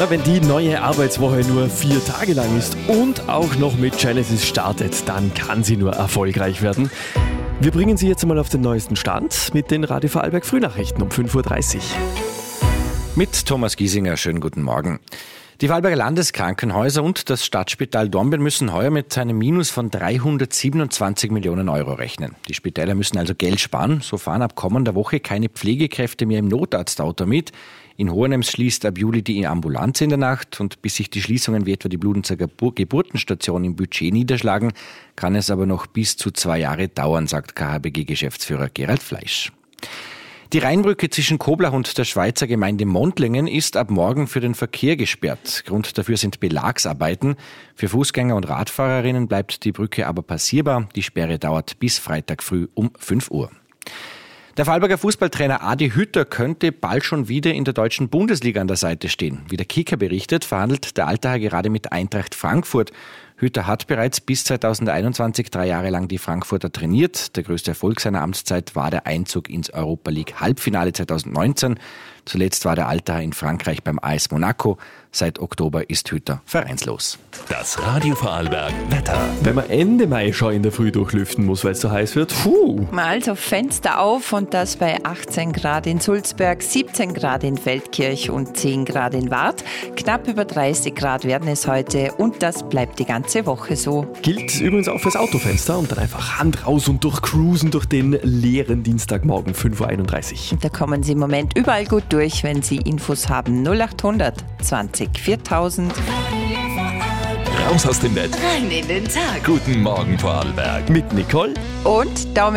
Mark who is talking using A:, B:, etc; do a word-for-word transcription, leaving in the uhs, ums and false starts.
A: Na, wenn die neue Arbeitswoche nur vier Tage lang ist und auch noch mit Genesis startet, dann kann sie nur erfolgreich werden. Wir bringen Sie jetzt einmal auf den neuesten Stand mit den Radio Vorarlberg Frühnachrichten um fünf Uhr dreißig.
B: Mit Thomas Giesinger, schönen guten Morgen. Die Vorarlberger Landeskrankenhäuser und das Stadtspital Dornbirn müssen heuer mit einem Minus von dreihundertsiebenundzwanzig Millionen Euro rechnen. Die Spitäler müssen also Geld sparen. So fahren ab kommender Woche keine Pflegekräfte mehr im Notarztauto mit. In Hohenems schließt ab Juli die Ambulanz in der Nacht und bis sich die Schließungen wie etwa die Bludenzer Geburtenstation im Budget niederschlagen, kann es aber noch bis zu zwei Jahre dauern, sagt K H B G-Geschäftsführer Gerald Fleisch. Die Rheinbrücke zwischen Koblach und der Schweizer Gemeinde Mondlingen ist ab morgen für den Verkehr gesperrt. Grund dafür sind Belagsarbeiten. Für Fußgänger und Radfahrerinnen bleibt die Brücke aber passierbar. Die Sperre dauert bis Freitag früh um fünf Uhr. Der Vorarlberger Fußballtrainer Adi Hütter könnte bald schon wieder in der deutschen Bundesliga an der Seite stehen. Wie der Kicker berichtet, verhandelt der Altacher gerade mit Eintracht Frankfurt. Hütter hat bereits bis zweitausendeinundzwanzig drei Jahre lang die Frankfurter trainiert. Der größte Erfolg seiner Amtszeit war der Einzug ins Europa League Halbfinale zweitausendneunzehn. Zuletzt war der Altacher in Frankreich beim A S Monaco. Seit Oktober ist Hütter vereinslos.
C: Das Radio Vorarlberg Wetter.
A: Wenn man Ende Mai schon in der Früh durchlüften muss, weil es so heiß wird, puh.
D: Also Fenster auf und das bei achtzehn Grad in Sulzberg, siebzehn Grad in Feldkirch und zehn Grad in Waadt. Knapp über dreißig Grad werden es heute und das bleibt die ganze Woche so.
A: Gilt übrigens auch fürs Autofenster und dann einfach Hand raus und durchcruisen durch den leeren Dienstagmorgen fünf Uhr einunddreißig.
D: Da kommen Sie im Moment überall gut durch, wenn Sie Infos haben. null acht hundert zwanzig viertausend.
C: Raus aus dem Bett.
E: Rein in den Tag.
C: Guten Morgen Vorarlberg.
A: Mit Nicole
D: Und Daumen